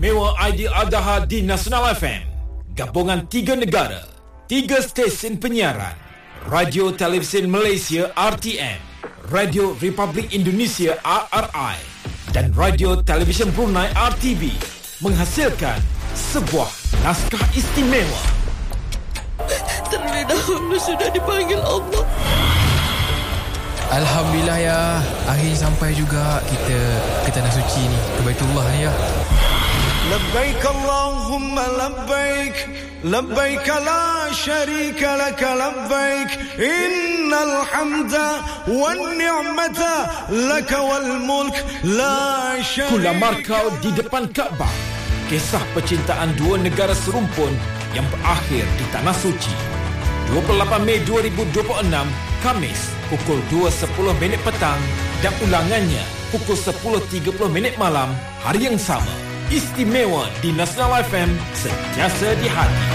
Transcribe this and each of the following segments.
Istimewa Aidiladha di Nasional FM. Gabungan 3 negara, 3 stesen penyiaran. Radio Television Malaysia RTM, Radio Republik Indonesia RRI dan Radio Television Brunei RTV menghasilkan sebuah naskah istimewa. Terlebih dahulu sudah dipanggil Allah. Alhamdulillah ya, akhirnya sampai juga kita ke Tanah Suci ni, ke Baitullah ni ya. Labbaik Allahumma labbaik, labbaik la syarika lak labbaik, innal hamda wan ni'mata lak wal mulk la syarika. Kula markau di depan Kaabah, kisah percintaan dua negara serumpun yang berakhir di Tanah Suci. 28 Mei 2026, Khamis, pukul 2.10 petang dan ulangannya pukul 10.30 malam hari yang sama. Istimewa di Nasional FM, sentiasa di hati.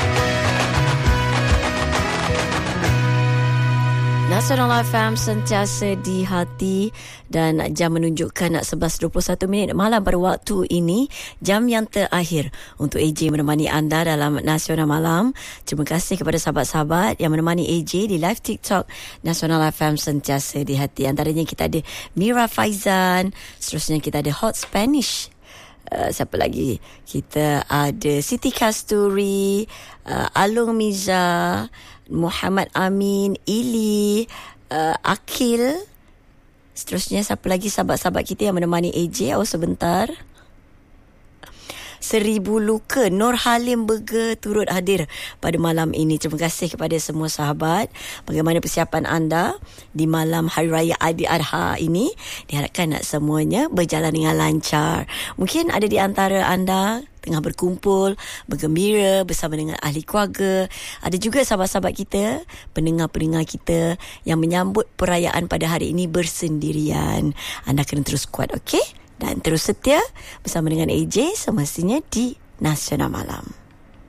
Nasional FM sentiasa di hati dan jam menunjukkan 11.21 malam pada waktu ini, jam yang terakhir untuk AJ menemani anda dalam Nasional Malam. Terima kasih kepada sahabat-sahabat yang menemani AJ di live TikTok Nasional FM sentiasa di hati. Antaranya kita ada Mira Faizan, seterusnya kita ada Hot Spanish. Siapa lagi? Kita ada Siti Kasturi, Alung Miza, Muhammad Amin, Ili, Akil. Seterusnya siapa lagi sahabat-sahabat kita yang menemani AJ? Sebentar. 1000 Luka, Nur Halim Burger turut hadir pada malam ini. Terima kasih kepada semua sahabat. Bagaimana persiapan anda di malam Hari Raya Aidiladha ini? Diharapkan semuanya berjalan dengan lancar. Mungkin ada di antara anda tengah berkumpul, bergembira bersama dengan ahli keluarga. Ada juga sahabat-sahabat kita, pendengar-pendengar kita yang menyambut perayaan pada hari ini bersendirian. Anda kena terus kuat, okey? Dan terus setia bersama dengan AJ semestinya di Nasional Malam.